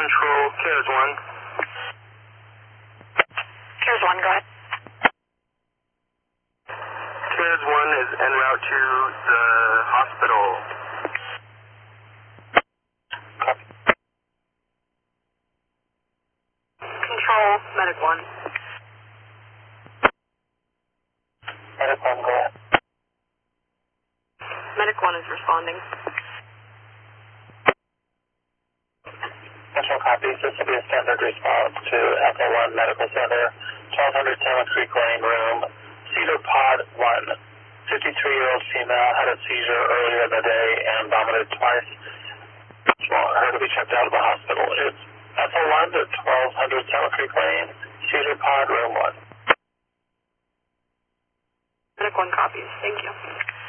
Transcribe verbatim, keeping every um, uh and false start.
Control, CARES one. CARES one, go ahead. CARES one is en route to the hospital. Copy. Control, Medic one. Medic one, go ahead. Medic one is responding. Central copies. This will be a standard response to Echo one Medical Center, twelve hundred Talent Creek Lane, room Cedar Pod one. fifty-three-year-old female had a seizure earlier in the day and vomited twice. Just want her to be checked out of the hospital. It's Echo one to twelve hundred Talent Creek Lane, Cedar Pod, room one. Medic one copies. Thank you.